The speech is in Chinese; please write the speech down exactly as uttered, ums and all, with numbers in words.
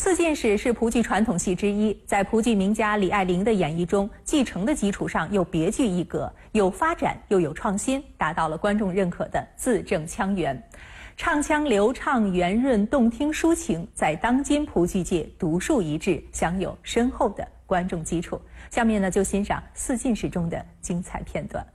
四进士是蒲剧传统戏之一，在蒲剧名家李爱玲的演绎中，继承的基础上又别具一格，有发展又有创新，达到了观众认可的字正腔圆。唱腔流畅、圆润、动听、抒情，在当今蒲剧界独树一帜，享有深厚的观众基础。下面呢，就欣赏四进士中的精彩片段。